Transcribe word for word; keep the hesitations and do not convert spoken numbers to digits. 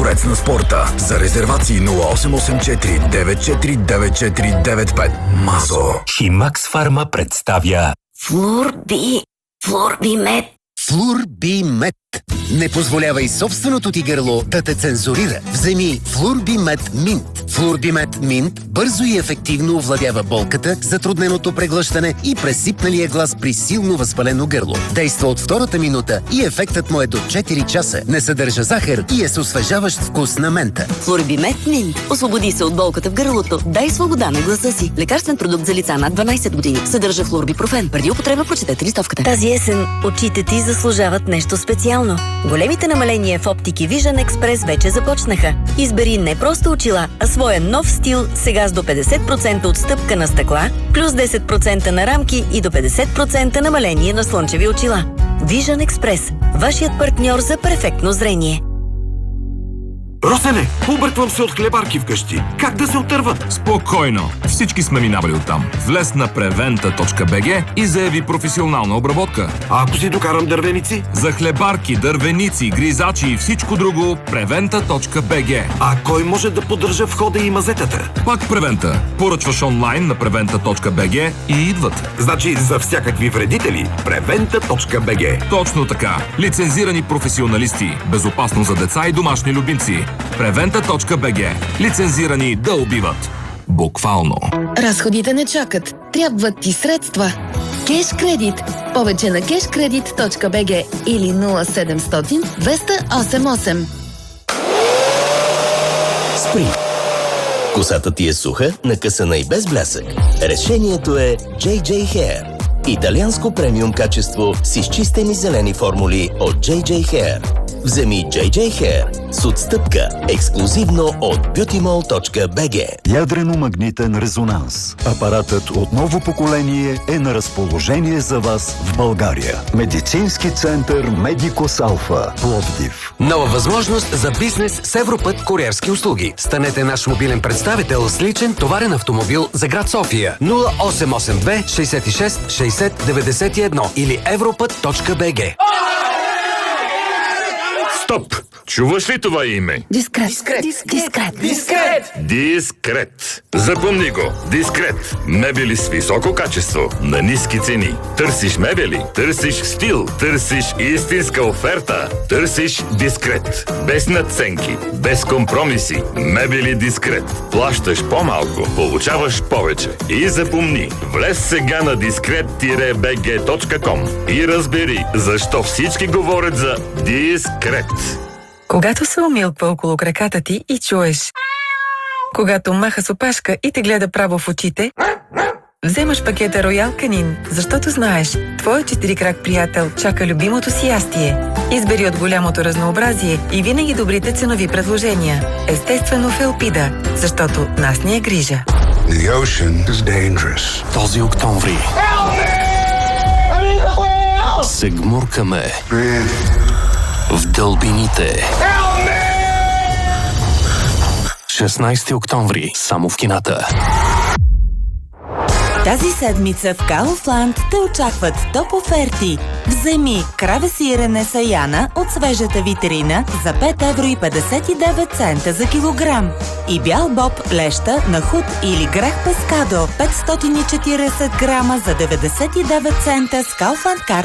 дворец на спорта. За резервации нула осем осем четири девет четири девет четири девет пет. Мазо. Химакс Фарма представя Флурби. Флурбимет. Флурбимет. Не позволявай собственото ти гърло да те цензурира. Вземи Флурбимет Минт. Флурбимет Минт бързо и ефективно овладява болката, затрудненото преглъщане и пресипналия глас при силно възпалено гърло. Действа от втората минута и ефектът му е до четири часа. Не съдържа захар и е с освежаващ вкус на мента. Флурбимет Минт. Освободи се от болката в гърлото. Дай свобода на гласа си. Лекарствен продукт за лица над дванайсет години. Съдържа флурбипрофен. Преди употреба прочетете листовката. Тази есен очите ти заслужават нещо специално. Големите намаления в Оптики Vision Express вече започнаха. Избери не просто очила, а своя нов стил сега с до петдесет процента отстъпка на стъкла, плюс десет процента на рамки и до петдесет процента намаление на слънчеви очила. Vision Express – вашият партньор за перфектно зрение. Росене, обърквам се от хлебарки вкъщи. Как да се отърва? Спокойно! Всички сме минавали оттам. Влез на превента точка би джи и заяви професионална обработка. А ако си докарам дървеници? За хлебарки, дървеници, гризачи и всичко друго превента точка би джи. А кой може да поддържа входа и мазетата? Пак Превента. Поръчваш онлайн на превента точка би джи и идват. Значи за всякакви вредители превента точка би джи. Точно така. Лицензирани професионалисти. Безопасно за деца и домашни любимци. превента точка би джи. Лицензирани да убиват. Буквално. Разходите не чакат. Трябват ти средства. Кеш кредит. Повече на кеш кредит точка би джи или нула седемстотин двеста осем осем. Спри. Косата ти е суха, накъсана и без блясък. Решението е джей джей Hair. Италианско премиум качество с изчистени зелени формули от джей джей Hair. Вземи джей джей Hair с отстъпка ексклюзивно от бютимол точка би джи. Ядрено-магнитен резонанс. Апаратът от ново поколение е на разположение за вас в България. Медицински център Медикос Алфа, Пловдив. Нова възможност за бизнес с Европът куриерски услуги. Станете наш мобилен представител с личен товарен автомобил за град София. нула осем осем две шейсет и шест шейсет деветдесет и едно или европът точка би джи. Стоп! Чуваш ли това име? Дискрет. Дискрет. Дискрет. Дискрет. Дискрет. Запомни го. Дискрет. Мебели с високо качество на ниски цени. Търсиш мебели, търсиш стил, търсиш истинска оферта. Търсиш Дискрет. Без надценки, без компромиси. Мебели Дискрет. Плащаш по-малко, получаваш повече. И запомни, влез сега на дискрет би джи точка ком и разбери защо всички говорят за Дискрет. Когато се умилква около краката ти и чуеш, когато маха с опашка и те гледа право в очите, вземаш пакета Роял Канин, защото знаеш, твой четирикрак приятел чака любимото си ястие. Избери от голямото разнообразие и винаги добрите ценови предложения. Естествено в Елпида, защото нас ни е грижа. The ocean is dangerous. Този октомври се гмуркаме в дълбините. шестнайсети октомври, само в кината. Тази седмица в Kaufland те очакват топ оферти. Вземи краве сирене Саяна от свежата витрина за пет евро и петдесет и девет цента за килограм. И бял боб леща на худ или грех пескадо петстотин и четирийсет грама за деветдесет и девет цента с Kaufland карта